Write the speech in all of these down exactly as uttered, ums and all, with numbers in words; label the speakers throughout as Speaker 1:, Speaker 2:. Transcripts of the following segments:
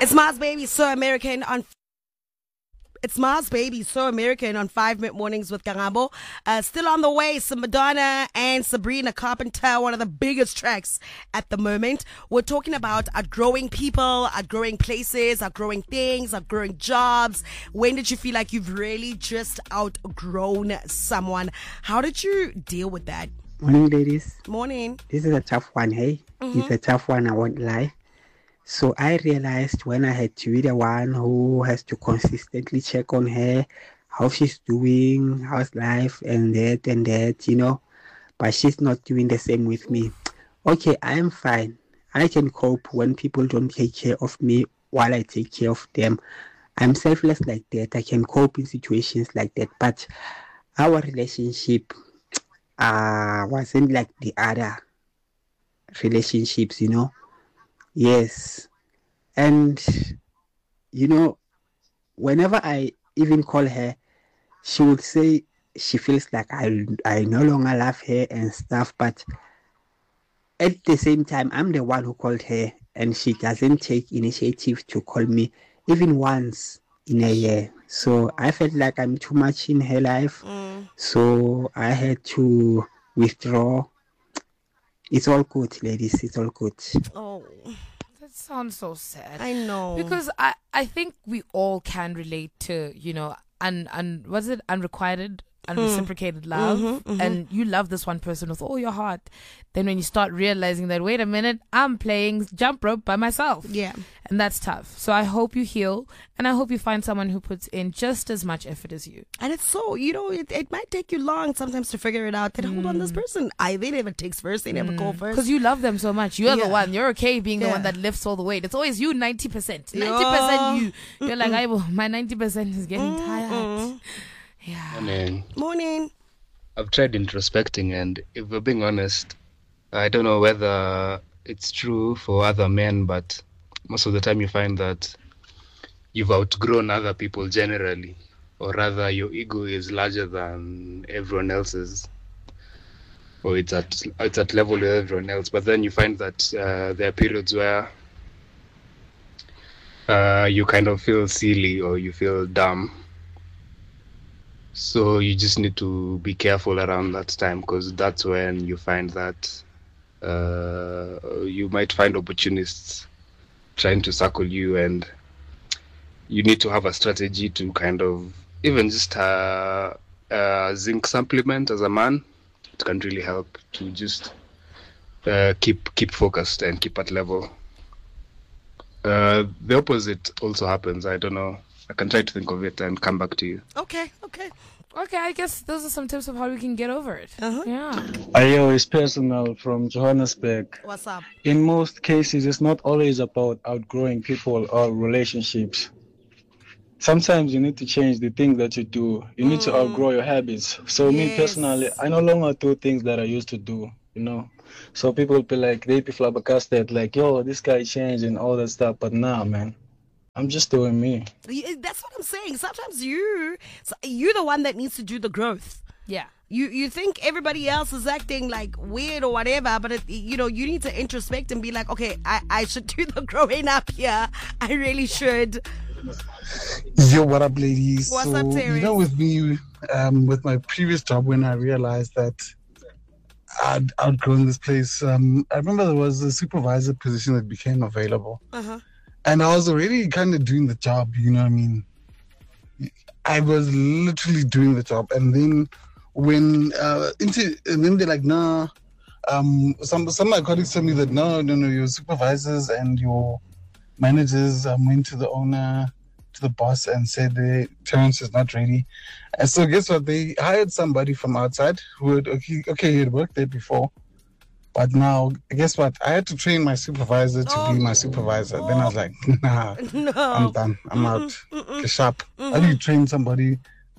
Speaker 1: It's Mars Baby, So American on. It's Mars Baby, So American on Five Minute Mornings with Karabo. Uh, still on the way, some Madonna and Sabrina Carpenter, one of the biggest tracks at the moment. We're talking about outgrowing people, outgrowing places, outgrowing things, outgrowing jobs. When did you feel like you've really just outgrown someone? How did you deal with that?
Speaker 2: Morning, ladies.
Speaker 1: Morning.
Speaker 2: This is a tough one, hey? Mm-hmm. It's a tough one, I won't lie. So I realized when I had to be the one who has to consistently check on her, how she's doing, how's life, and that and that, you know. But she's not doing the same with me. Okay, I am fine. I can cope when people don't take care of me while I take care of them. I'm selfless like that. I can cope in situations like that. But our relationship uh, wasn't like the other relationships, you know. Yes. And, you know, whenever I even call her, she would say she feels like I, I no longer love her and stuff. But at the same time, I'm the one who called her, and she doesn't take initiative to call me even once in a year. So I felt like I'm too much in her life. Mm. So I had to withdraw. It's all good, ladies. It's all good.
Speaker 3: Oh, that sounds so sad.
Speaker 1: I know.
Speaker 3: Because I, I think we all can relate to, you know, un, un, was it unrequited, unreciprocated mm. love? Mm-hmm, mm-hmm. And you love this one person with all your heart. Then when you start realizing that, wait a minute, I'm playing jump rope by myself.
Speaker 1: Yeah.
Speaker 3: And that's tough. So I hope you heal, and I hope you find someone who puts in just as much effort as you.
Speaker 1: And it's so, you know, it, it might take you long sometimes to figure it out that mm. hold on, this person, I they never takes first, they never mm. go first.
Speaker 3: Because you love them so much. You're
Speaker 1: yeah.
Speaker 3: the one. You're okay being
Speaker 1: yeah.
Speaker 3: the one that lifts all the weight. It's always you ninety percent. ninety percent you. You're like, I, my ninety percent is getting Mm-mm. tired. Yeah.
Speaker 4: Morning.
Speaker 1: Morning.
Speaker 4: I've tried introspecting, and if we're being honest, I don't know whether it's true for other men, but most of the time you find that you've outgrown other people generally, or rather your ego is larger than everyone else's, or it's at it's at level with everyone else. But then you find that uh, there are periods where uh, you kind of feel silly or you feel dumb. So you just need to be careful around that time, because that's when you find that uh, you might find opportunists trying to circle you, and you need to have a strategy to kind of, even just a, a zinc supplement as a man, it can really help to just uh, keep keep focused and keep at level. Uh, the opposite also happens. I don't know. I can try to think of it and come back to you.
Speaker 1: Okay, okay.
Speaker 3: Okay, I guess those are some tips of how we can get over it.
Speaker 1: Uh-huh.
Speaker 3: Yeah.
Speaker 5: Ayo, it's personal from Johannesburg.
Speaker 1: What's up?
Speaker 5: In most cases, it's not always about outgrowing people or relationships. Sometimes you need to change the things that you do. You need mm. to outgrow your habits. So yes. me personally, I no longer do things that I used to do, you know. So people be like, they be flabbergasted, like, yo, this guy changed and all that stuff. But nah, man. I'm just doing me.
Speaker 1: That's what I'm saying. Sometimes you, you're the one that needs to do the growth.
Speaker 3: Yeah.
Speaker 1: You you think everybody else is acting like weird or whatever, but it, you know, you need to introspect and be like, okay, I, I should do the growing up here. I really should.
Speaker 6: Yo, what up, ladies?
Speaker 1: What's
Speaker 6: so,
Speaker 1: up, Terry?
Speaker 6: You know, with me, um, with my previous job, when I realized that I'd outgrown this place, um, I remember there was a supervisor position that became available. Uh-huh. And I was already kind of doing the job, you know what I mean? I was literally doing the job. And then when, uh, into, and then they're like, no, um, some, some of my colleagues told me that, no, no, no, your supervisors and your managers um, went to the owner, to the boss and said, the Terrence is not ready. And so guess what? They hired somebody from outside who had, okay, okay he had worked there before. But now, guess what? I had to train my supervisor to oh. be my supervisor. Oh. Then I was like, nah,
Speaker 1: no.
Speaker 6: I'm done. I'm out. Get sharp. Mm-hmm. How do you train somebody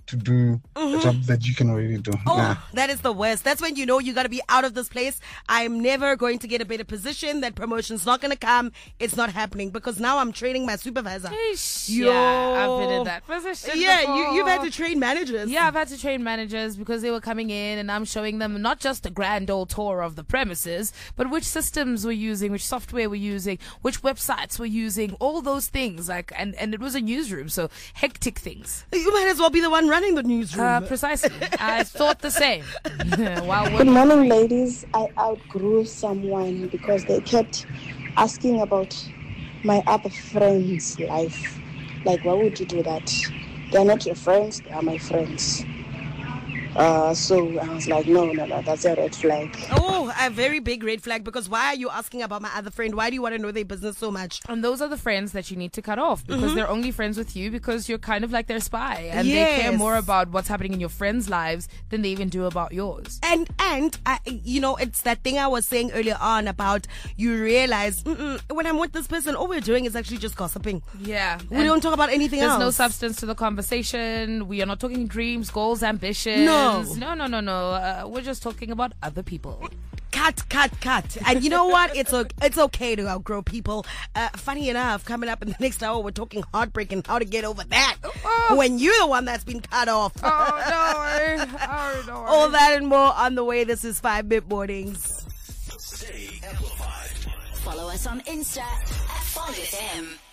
Speaker 6: to do
Speaker 1: Mm-hmm.
Speaker 6: a job that you can already do.
Speaker 1: Oh,
Speaker 6: Nah.
Speaker 1: that is the worst. That's when you know you got to be out of this place. I'm never going to get a better position. That promotion's not going to come. It's not happening because now I'm training my supervisor.
Speaker 3: Eesh.
Speaker 1: Yo.
Speaker 3: Yeah, I've been in that position.
Speaker 1: Yeah,
Speaker 3: before.
Speaker 1: you, you've had to train managers.
Speaker 3: Yeah, I've had to train managers because they were coming in and I'm showing them not just a grand old tour of the premises, but which systems we're using, which software we're using, which websites we're using, all those things. Like, and, and it was a newsroom, so hectic things.
Speaker 1: You might as well be the one running the newsroom.
Speaker 3: Uh, precisely. I thought the same. While
Speaker 7: Good
Speaker 3: working.
Speaker 7: morning, ladies. I outgrew someone because they kept asking about my other friend's life. Like, why would you do that? They're not your friends, they are my friends. Uh, so I was like, no, no, no, that's a red flag.
Speaker 1: Oh, a very big red flag because why are you asking about my other friend? Why do you want to know their business so much?
Speaker 3: And those are the friends that you need to cut off because
Speaker 1: Mm-hmm.
Speaker 3: they're only friends with you because you're kind of like their spy and they care
Speaker 1: Yes.
Speaker 3: more about what's happening in your friends' lives than they even do about yours.
Speaker 1: And, and I, you know, it's that thing I was saying earlier on about you realize mm-mm, when I'm with this person, all we're doing is actually just gossiping.
Speaker 3: Yeah.
Speaker 1: We
Speaker 3: and
Speaker 1: don't talk about anything
Speaker 3: There's
Speaker 1: else.
Speaker 3: no substance to the conversation. We are not talking dreams, goals, ambitions.
Speaker 1: No.
Speaker 3: No, no, no, no. Uh, we're just talking about other people.
Speaker 1: Cut, cut, cut. And you know what? It's o- it's okay to outgrow people. Uh, funny enough, coming up in the next hour, we're talking heartbreak and how to get over that
Speaker 3: Oh.
Speaker 1: when you're the one that's been cut off.
Speaker 3: Oh, no. Oh, no.
Speaker 1: All that and more on the way. This is five Mid Mornings.
Speaker 8: Stay amplified.
Speaker 9: Follow us on Insta at Follow F M.